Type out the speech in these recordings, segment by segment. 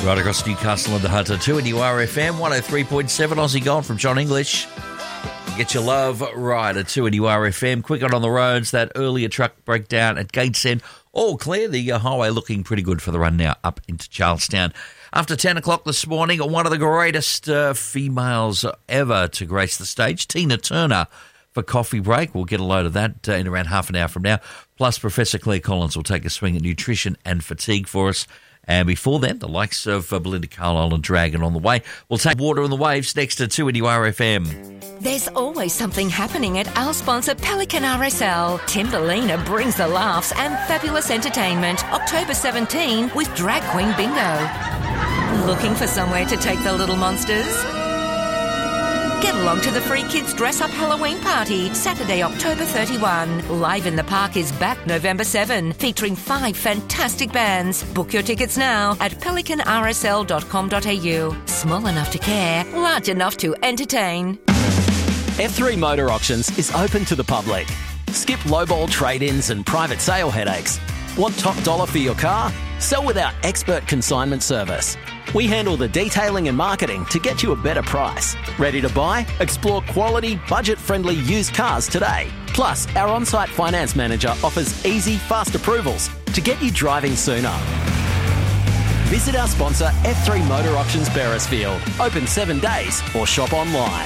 Right across Newcastle and the Hunter, 2 and URFM, 103.7 Aussie Gold from John English. Get your love right at 2 and URFM. Quick on the roads, that earlier truck breakdown at Gateshead. All clear, the highway looking pretty good for the run now up into Charlestown. After 10 o'clock this morning, one of the greatest females ever to grace the stage, Tina Turner, for Coffee Break. We'll get a load of that in around half an hour from now. Plus, Professor Claire Collins will take a swing at nutrition and fatigue for us. And before then, the likes of Belinda Carlisle and Dragon on the way. We'll take Water on the Waves next to 2 and URFM. There's always something happening at our sponsor Pelican RSL. Timberlina brings the laughs and fabulous entertainment. October 17 with Drag Queen Bingo. Looking for somewhere to take the little monsters? Get along to the Free Kids Dress Up Halloween Party, Saturday, October 31. Live in the Park is back November 7, featuring 5 fantastic bands. Book your tickets now at pelicanrsl.com.au. Small enough to care, large enough to entertain. F3 Motor Auctions is open to the public. Skip lowball trade-ins and private sale headaches. Want top dollar for your car? Sell with our expert consignment service. We handle the detailing and marketing to get you a better price. Ready to buy? Explore quality, budget-friendly used cars today. Plus, our on-site finance manager offers easy, fast approvals to get you driving sooner. Visit our sponsor, F3 Motor Auctions Beresfield. Open 7 days or shop online.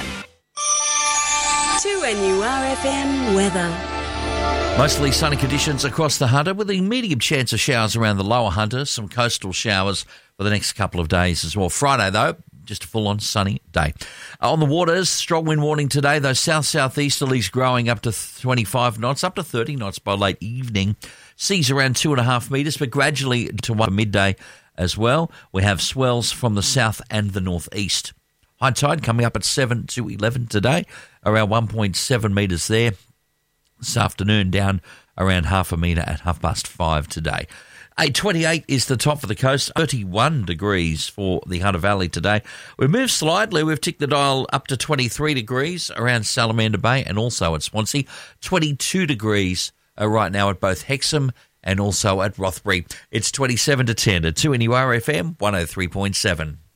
2NURFM weather. Mostly sunny conditions across the Hunter with a medium chance of showers around the lower Hunter, some coastal showers for the next couple of days as well. Friday, though, just a full-on sunny day. On the waters, strong wind warning today, though south-southeasterlies growing up to 25 knots, up to 30 knots by late evening. Seas around 2.5 metres, but gradually to 1 midday as well. We have swells from the south and the northeast. High tide coming up at 7 to 11 today, around 1.7 metres there. This afternoon down around half a metre at 5:30 today. 28 is the top for the coast, 31 degrees for the Hunter Valley today. We've moved slightly. We've ticked the dial up to 23 degrees around Salamander Bay and also at Swansea. 22 degrees right now at both Hexham and also at Rothbury. It's 27 to 10 at 2NURFM 103.7.